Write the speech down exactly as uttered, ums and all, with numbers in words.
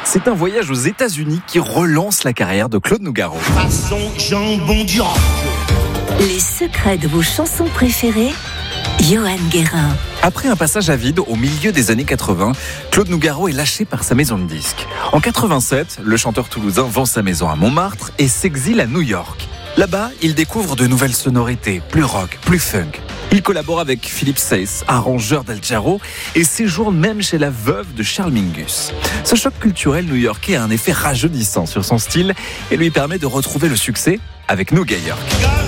C'est un voyage aux États-Unis qui relance la carrière de Claude Nougaro. Façon jambon du rock. Les secrets de vos chansons préférées, Johan Guérin. Après un passage à vide au milieu des années quatre-vingts, Claude Nougaro est lâché par sa maison de disques. En quatre-vingt-sept, le chanteur toulousain vend sa maison à Montmartre et s'exile à New York. Là-bas, il découvre de nouvelles sonorités, plus rock, plus funk. Il collabore avec Philippe Seyss, arrangeur d'Al Jarreau, et séjourne même chez la veuve de Charles Mingus. Ce choc culturel new-yorkais a un effet rajeunissant sur son style et lui permet de retrouver le succès avec Nouga York.